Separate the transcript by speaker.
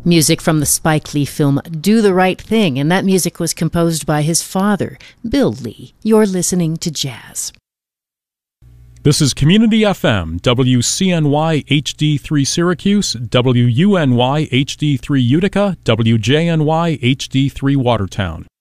Speaker 1: Music from the Spike Lee film Do the Right Thing, and that music was composed by his father, Bill Lee. You're listening to Jazz.
Speaker 2: This is Community FM, WCNY HD3 Syracuse, WUNY HD3 Utica, WJNY HD3 Watertown.